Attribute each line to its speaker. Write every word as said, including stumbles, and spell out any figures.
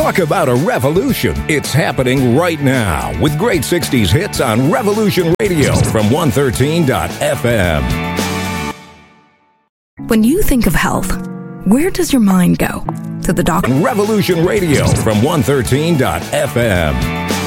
Speaker 1: Talk about a revolution. It's happening right now with great sixties hits on Revolution Radio from one thirteen dot f m.
Speaker 2: When you think of health, where does your mind go? To the doctor?
Speaker 1: Revolution Radio from one thirteen dot f m.